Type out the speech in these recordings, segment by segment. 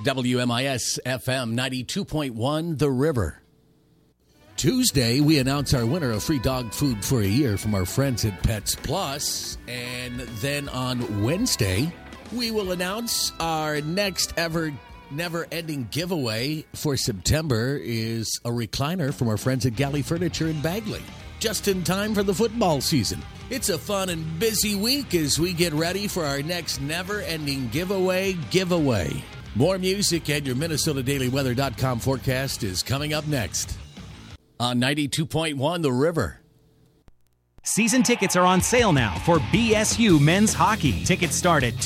WMIS FM 92.1 The River. Tuesday, we announce our winner of free dog food for a year from our friends at Pets Plus. And then on Wednesday, we will announce our next ever never-ending giveaway for September is a recliner from our friends at Galley Furniture in Bagley. Just in time for the football season. It's a fun and busy week as we get ready for our next never-ending giveaway. More music and your MinnesotaDailyWeather.com forecast is coming up next. On 92.1 The River. Season tickets are on sale now for BSU men's hockey. Tickets start at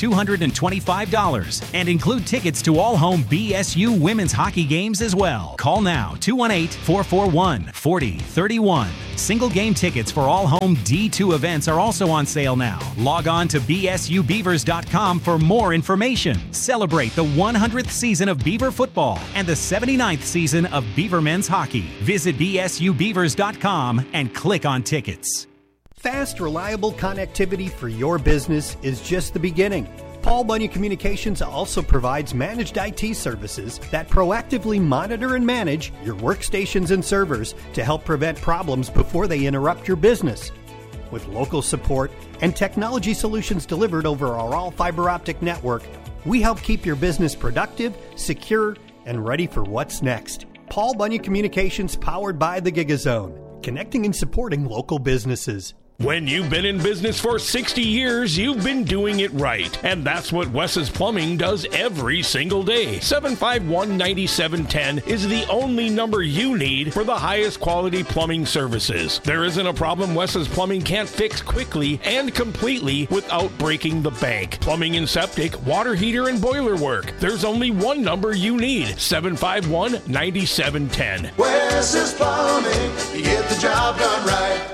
$225 and include tickets to all home BSU women's hockey games as well. Call now, 218-441-4031. Single game tickets for all home D2 events are also on sale now. Log on to bsubeavers.com for more information. Celebrate the 100th season of Beaver football and the 79th season of Beaver men's hockey. Visit bsubeavers.com and click on tickets. Fast, reliable connectivity for your business is just the beginning. Paul Bunyan Communications also provides managed IT services that proactively monitor and manage your workstations and servers to help prevent problems before they interrupt your business. With local support and technology solutions delivered over our all-fiber optic network, we help keep your business productive, secure, and ready for what's next. Paul Bunyan Communications, powered by the GigaZone, connecting and supporting local businesses. When you've been in business for 60 years, you've been doing it right. And that's what Wes's Plumbing does every single day. 751-9710 is the only number you need for the highest quality plumbing services. There isn't a problem Wes's Plumbing can't fix quickly and completely without breaking the bank. Plumbing and septic, water heater, and boiler work. There's only one number you need. 751-9710. Wes's Plumbing, you get the job done right.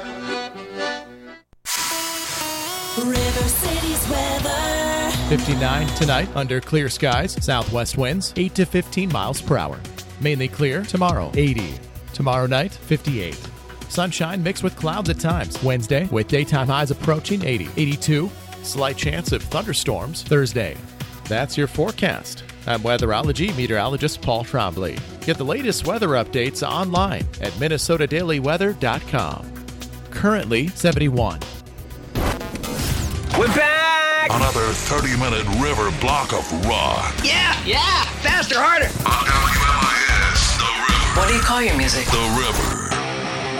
River City's weather. 59 tonight under clear skies. Southwest winds 8 to 15 miles per hour. Mainly clear tomorrow, 80. Tomorrow night, 58. Sunshine mixed with clouds at times. Wednesday with daytime highs approaching 80. 82. Slight chance of thunderstorms Thursday. That's your forecast. I'm weatherology meteorologist Paul Trombley. Get the latest weather updates online at MinnesotaDailyWeather.com. Currently 71. We're back! Another 30-minute river block of rock. Yeah! Faster, harder! On WMIS, The River. What do you call your music? The River.